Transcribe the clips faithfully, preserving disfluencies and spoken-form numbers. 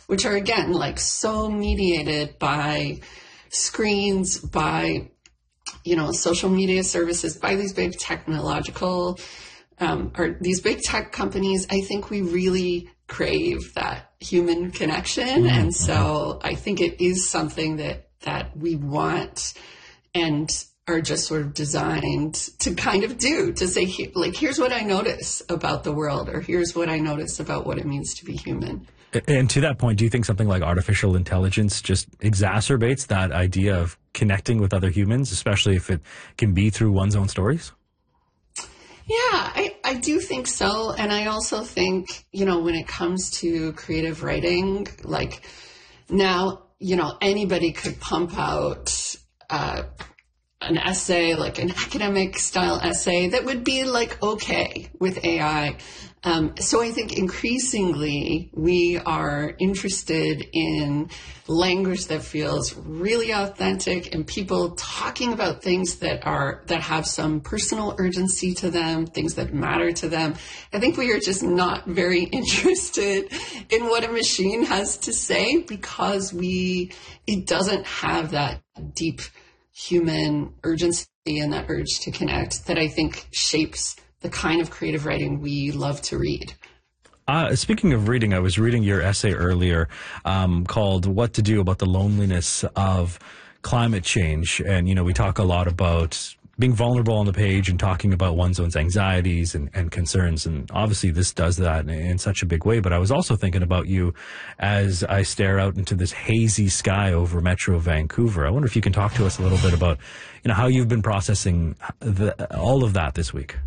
which are, again, like so mediated by screens, by, you know, social media services, by these big technological, um, or these big tech companies. I think we really crave that human connection. Mm-hmm. And so I think it is something that, that we want and are just sort of designed to kind of do, to say, like, here's what I notice about the world, or here's what I notice about what it means to be human. And to that point, do you think something like artificial intelligence just exacerbates that idea of connecting with other humans, especially if it can be through one's own stories? Yeah, I, I do think so. And I also think, you know, when it comes to creative writing, like now, you know, anybody could pump out uh, an essay, like an academic style essay that would be like okay with A I. Um, so I think increasingly we are interested in language that feels really authentic and people talking about things that are, that have some personal urgency to them, things that matter to them. I think we are just not very interested in what a machine has to say because we, it doesn't have that deep human urgency and that urge to connect that I think shapes the kind of creative writing we love to read. Uh, speaking of reading, I was reading your essay earlier um, called What to Do About the Loneliness of Climate Change. And, you know, we talk a lot about being vulnerable on the page and talking about one's own anxieties and, and concerns. And obviously this does that in, in such a big way. But I was also thinking about you as I stare out into this hazy sky over Metro Vancouver. I wonder if you can talk to us a little bit about, you know, how you've been processing the, all of that this week.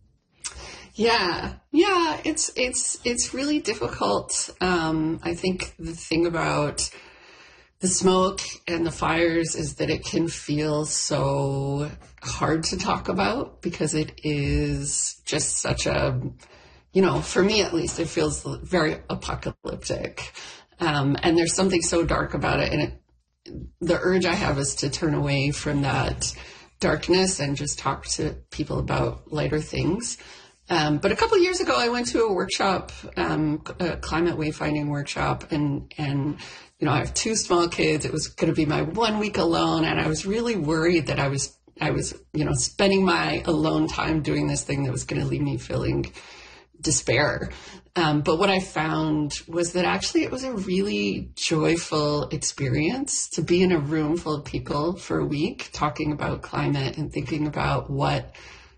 Yeah, yeah, it's it's it's really difficult. Um, I think the thing about the smoke and the fires is that it can feel so hard to talk about because it is just such a, you know, for me at least, it feels very apocalyptic. Um, and there's something so dark about it. And it, the urge I have is to turn away from that darkness and just talk to people about lighter things. Um, but a couple of years ago, I went to a workshop, um, a climate wayfinding workshop, and, and, you know, I have two small kids. It was going to be my one week alone. And I was really worried that I was, I was, you know, spending my alone time doing this thing that was going to leave me feeling despair. Um, but what I found was that actually it was a really joyful experience to be in a room full of people for a week talking about climate and thinking about what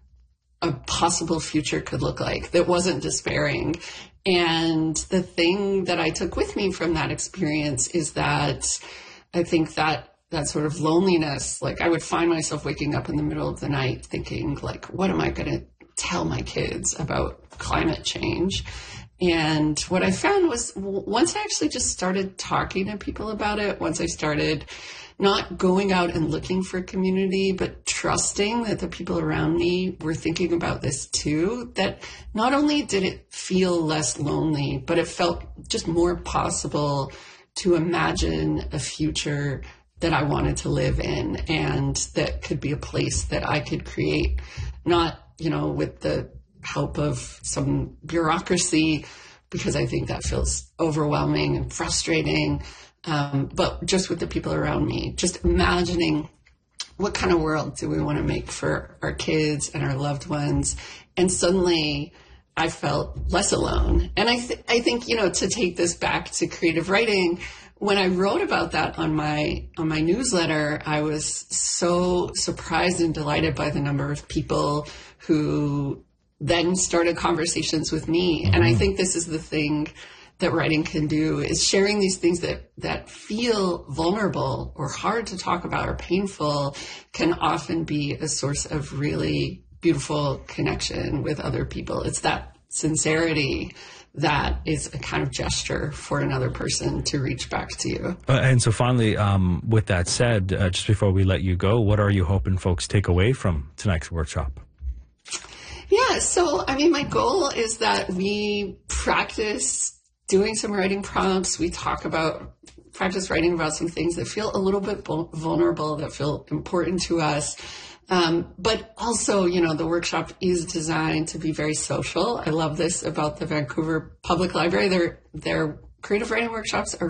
a possible future could look like that wasn't despairing. And the thing that I took with me from that experience is that I think that that sort of loneliness, like I would find myself waking up in the middle of the night thinking like, what am I going to tell my kids about climate change? And what I found was once I actually just started talking to people about it, once I started not going out and looking for community, but trusting that the people around me were thinking about this too, that not only did it feel less lonely, but it felt just more possible to imagine a future that I wanted to live in and that could be a place that I could create, not, you know, with the help of some bureaucracy, because I think that feels overwhelming and frustrating. Um, but just with the people around me, just imagining what kind of world do we want to make for our kids and our loved ones. And suddenly I felt less alone. And I, th- I think, you know, to take this back to creative writing, when I wrote about that on my, on my newsletter, I was so surprised and delighted by the number of people who then started conversations with me. Mm-hmm. And I think this is the thing that writing can do, is sharing these things that, that feel vulnerable or hard to talk about or painful can often be a source of really beautiful connection with other people. It's that sincerity that is a kind of gesture for another person to reach back to you. Uh, and so finally, um, with that said, uh, just before we let you go, what are you hoping folks take away from tonight's workshop? Yeah, so, I mean, my goal is that we practice doing some writing prompts. We talk about, practice writing about some things that feel a little bit vulnerable, that feel important to us. Um, but also, you know, the workshop is designed to be very social. I love this about the Vancouver Public Library. Their, their creative writing workshops are